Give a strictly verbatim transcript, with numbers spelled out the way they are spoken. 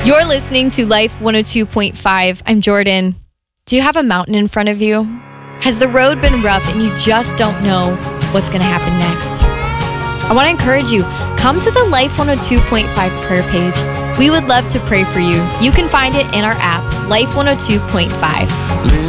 You're listening to Life one oh two point five. I'm Jordan. Do you have a mountain in front of you? Has the road been rough and you just don't know what's going to happen next? I want to encourage you, come to the Life one oh two point five prayer page. We would love to pray for you. You can find it in our app, Life one oh two point five.